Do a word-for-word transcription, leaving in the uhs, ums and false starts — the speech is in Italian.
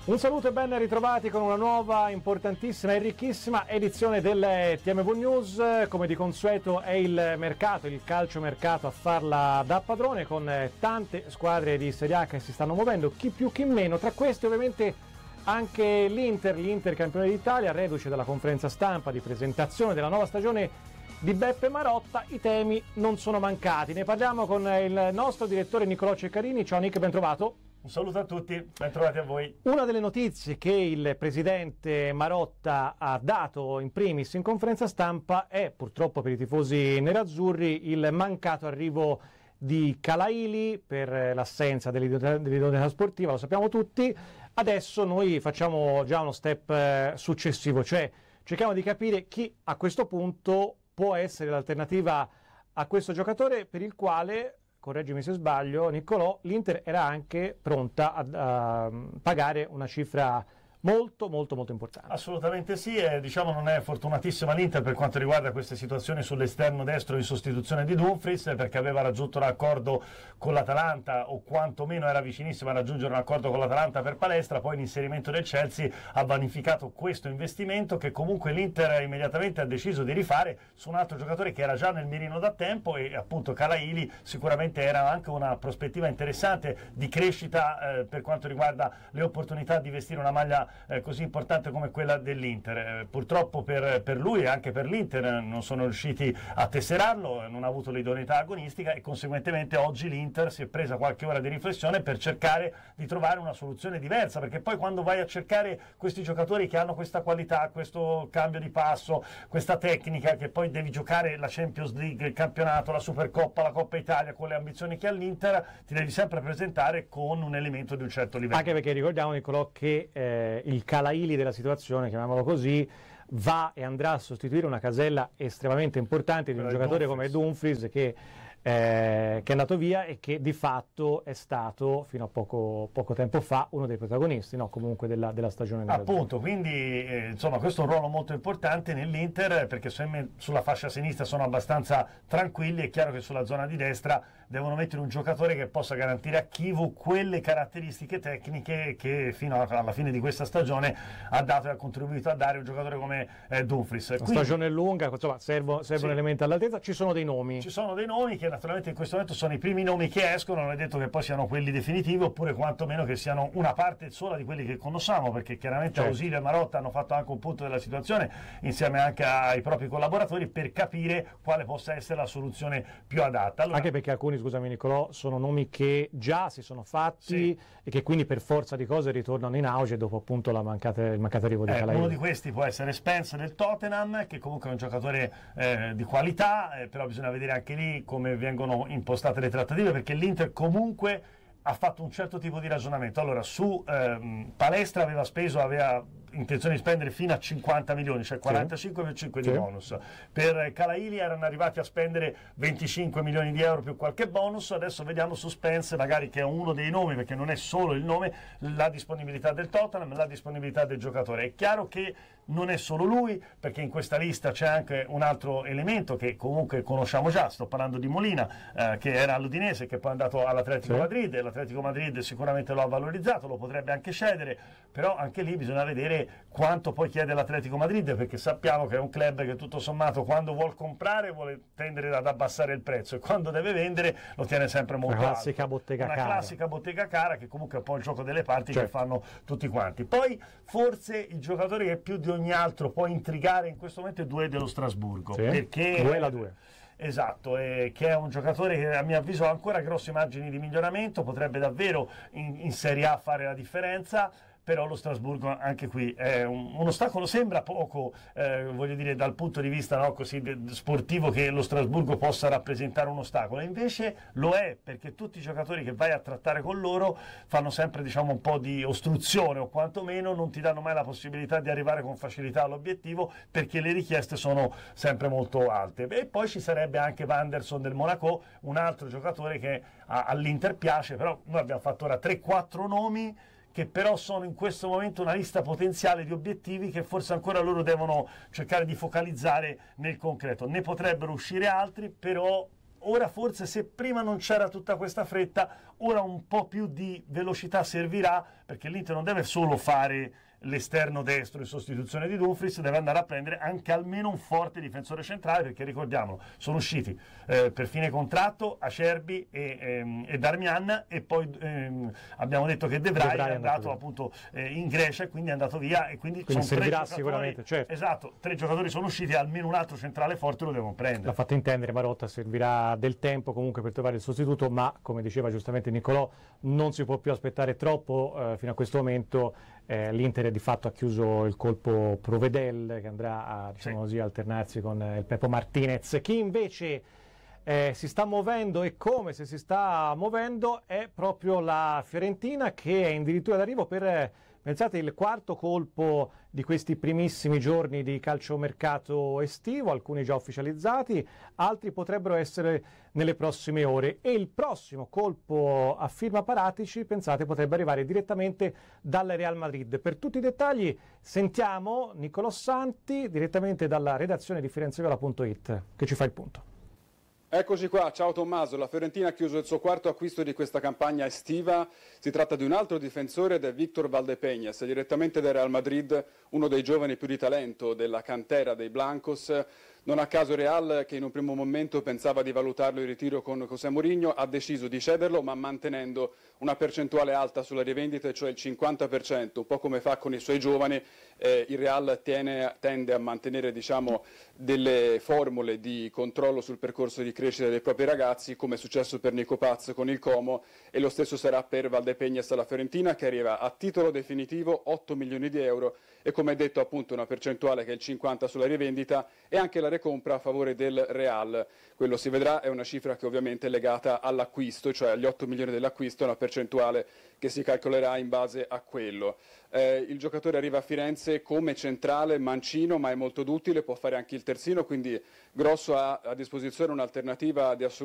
Un saluto e ben ritrovati con una nuova, importantissima e ricchissima edizione del T M V News. Come di consueto è il mercato, il calciomercato a farla da padrone, con tante squadre di Serie A che si stanno muovendo, chi più chi meno. Tra queste ovviamente anche l'Inter, l'Inter campione d'Italia, reduce dalla conferenza stampa di presentazione della nuova stagione di Beppe Marotta. I temi non sono mancati, ne parliamo con il nostro direttore Niccolò Ceccarini. Ciao Nick, ben trovato. Un saluto a tutti, ben trovati a voi. Una delle notizie che il presidente Marotta ha dato in primis in conferenza stampa è, purtroppo per i tifosi nerazzurri, il mancato arrivo di Calaili per l'assenza dell'idoneità sportiva, lo sappiamo tutti. Adesso noi facciamo già uno step successivo, cioè cerchiamo di capire chi a questo punto può essere l'alternativa a questo giocatore, per il quale, correggimi se sbaglio Niccolò, l'Inter era anche pronta a, a pagare una cifra molto molto molto importante. Assolutamente sì, e diciamo non è fortunatissima l'Inter per quanto riguarda queste situazioni sull'esterno destro in sostituzione di Dumfries, perché aveva raggiunto un accordo con l'Atalanta, o quantomeno era vicinissima a raggiungere un accordo con l'Atalanta per Palestra. Poi l'inserimento del Chelsea ha vanificato questo investimento, che comunque l'Inter immediatamente ha deciso di rifare su un altro giocatore che era già nel mirino da tempo, e appunto Calaili sicuramente era anche una prospettiva interessante di crescita eh, per quanto riguarda le opportunità di vestire una maglia Eh, così importante come quella dell'Inter. Eh, purtroppo per, per lui e anche per l'Inter eh, non sono riusciti a tesserarlo, eh, non ha avuto l'idoneità agonistica, e conseguentemente oggi l'Inter si è presa qualche ora di riflessione per cercare di trovare una soluzione diversa, perché poi quando vai a cercare questi giocatori che hanno questa qualità, questo cambio di passo, questa tecnica, che poi devi giocare la Champions League, il campionato, la Supercoppa, la Coppa Italia, con le ambizioni che ha l'Inter, ti devi sempre presentare con un elemento di un certo livello. Anche perché ricordiamo, Niccolò, che eh, il Calaili della situazione, chiamiamolo così, va e andrà a sostituire una casella estremamente importante di un giocatore come Dumfries, che, eh, che è andato via e che di fatto è stato fino a poco, poco tempo fa uno dei protagonisti, no, comunque della, della stagione. Appunto, quindi eh, insomma questo è un ruolo molto importante nell'Inter, perché sulla fascia sinistra sono abbastanza tranquilli. È chiaro che sulla zona di destra devono mettere un giocatore che possa garantire a Chivu quelle caratteristiche tecniche che fino alla fine di questa stagione ha dato e ha contribuito a dare un giocatore come eh, Dumfries. La Quindi, stagione è lunga, insomma servono, servono sì. elementi all'altezza. Ci sono dei nomi. Ci sono dei nomi che naturalmente in questo momento sono i primi nomi che escono, non è detto che poi siano quelli definitivi, oppure quantomeno che siano una parte sola di quelli che conosciamo, perché chiaramente certo. Ausilio e Marotta hanno fatto anche un punto della situazione insieme anche ai propri collaboratori per capire quale possa essere la soluzione più adatta. Allora, anche perché alcuni, scusami Niccolò, sono nomi che già si sono fatti sì. e che quindi per forza di cose ritornano in auge dopo appunto la mancata, il mancato arrivo di eh, Calaili. Uno di questi può essere Spence del Tottenham, che comunque è un giocatore eh, di qualità, eh, però bisogna vedere anche lì come vengono impostate le trattative, perché l'Inter comunque ha fatto un certo tipo di ragionamento. Allora, su ehm, Palestra aveva speso, aveva intenzione di spendere fino a cinquanta milioni, cioè quarantacinque più cinque sì. di bonus. Per Calaili erano arrivati a spendere venticinque milioni di euro più qualche bonus. Adesso vediamo su Spence, magari, che è uno dei nomi, perché non è solo il nome, la disponibilità del Tottenham, la disponibilità del giocatore. È chiaro che non è solo lui, perché in questa lista c'è anche un altro elemento che comunque conosciamo già. Sto parlando di Molina, eh, che era all'Udinese, che poi è andato all'Atletico sì. Madrid. L'Atletico Madrid sicuramente lo ha valorizzato, lo potrebbe anche cedere, però anche lì bisogna vedere quanto poi chiede l'Atletico Madrid, perché sappiamo che è un club che tutto sommato quando vuol comprare vuole tendere ad abbassare il prezzo, e quando deve vendere lo tiene sempre molto una classica alto. Bottega una cara. classica bottega cara, che comunque è un po' il gioco delle parti certo. che fanno tutti quanti. Poi forse il giocatore che più di ogni altro può intrigare in questo momento è Doué dello Strasburgo, sì. perché Doué la due. Esatto, eh, che è un giocatore che a mio avviso ha ancora grossi margini di miglioramento, potrebbe davvero in, in Serie A fare la differenza. Però lo Strasburgo anche qui è un, un ostacolo, sembra poco, eh, voglio dire, dal punto di vista no, così de, sportivo, che lo Strasburgo possa rappresentare un ostacolo, e invece lo è, perché tutti i giocatori che vai a trattare con loro fanno sempre, diciamo, un po' di ostruzione, o quantomeno non ti danno mai la possibilità di arrivare con facilità all'obiettivo, perché le richieste sono sempre molto alte. E poi ci sarebbe anche Wanderson del Monaco, un altro giocatore che a, all'Inter piace, però noi abbiamo fatto ora tre quattro nomi che però sono in questo momento una lista potenziale di obiettivi che forse ancora loro devono cercare di focalizzare nel concreto. Ne potrebbero uscire altri, però ora forse, se prima non c'era tutta questa fretta, Ora un po' più di velocità servirà, perché l'Inter non deve solo fare l'esterno destro in sostituzione di Dumfries, deve andare a prendere anche almeno un forte difensore centrale, perché ricordiamolo, sono usciti eh, per fine contratto Acerbi e, ehm, e Darmian, e poi ehm, abbiamo detto che De Vrij è andato appunto eh, in Grecia e quindi è andato via, e quindi, quindi sono servirà tre giocatori, sicuramente, certo. Esatto, tre giocatori sono usciti, almeno un altro centrale forte lo devono prendere. L'ha fatto intendere Marotta, servirà del tempo comunque per trovare il sostituto, ma come diceva giustamente Niccolò, non si può più aspettare troppo eh, fino a questo momento. Eh, L'Inter di fatto ha chiuso il colpo Provedel, che andrà a, diciamo così, alternarsi con eh, il Pepo Martinez. Chi invece eh, si sta muovendo, e come se si sta muovendo, è proprio la Fiorentina, che è addirittura d'arrivo per, eh, pensate, il quarto colpo di questi primissimi giorni di calciomercato estivo, alcuni già ufficializzati, altri potrebbero essere nelle prossime ore, e il prossimo colpo a firma Paratici, pensate, potrebbe arrivare direttamente dal Real Madrid. Per tutti i dettagli sentiamo Niccolò Santi direttamente dalla redazione di Fierenzeviola punto it, che ci fa il punto. Eccoci qua, ciao Tommaso. La Fiorentina ha chiuso il suo quarto acquisto di questa campagna estiva. Si tratta di un altro difensore ed è Víctor Valdepeñas, direttamente dal Real Madrid, uno dei giovani più di talento della cantera dei Blancos. Non a caso Real, che in un primo momento pensava di valutarlo in ritiro con José Mourinho, ha deciso di cederlo, ma mantenendo una percentuale alta sulla rivendita, cioè il cinquanta per cento, un po' come fa con i suoi giovani. Eh, il Real tiene, tende a mantenere, diciamo, delle formule di controllo sul percorso di crescita dei propri ragazzi, come è successo per Nico Paz con il Como, e lo stesso sarà per Valdepeñas alla Fiorentina, che arriva a titolo definitivo otto milioni di euro, e come detto appunto una percentuale che è il cinquanta sulla rivendita, e anche la recompra a favore del Real. Quello si vedrà, è una cifra che ovviamente è legata all'acquisto, cioè agli otto milioni dell'acquisto, una percentuale che si calcolerà in base a quello. Eh, il giocatore arriva a Firenze come centrale mancino, ma è molto duttile, può fare anche il terzino, quindi Grosso ha a disposizione un'alternativa di assoluto